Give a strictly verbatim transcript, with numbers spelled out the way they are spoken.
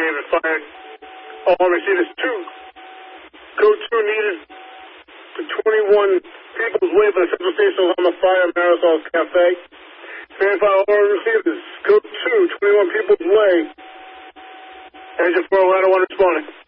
David fired. All receivers two. Code two needed for twenty-one People's Way for the Central Station on the Fire Marisol's Cafe. Stand by all receivers. Code two, twenty-one People's Way. Engine four, ladder one responding.